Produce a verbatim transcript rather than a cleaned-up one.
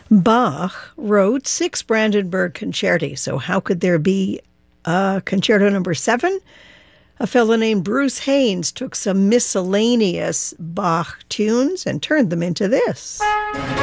Bach wrote six Brandenburg concerti, so how could there be a concerto number seven? A fellow named Bruce Haynes took some miscellaneous Bach tunes and turned them into this.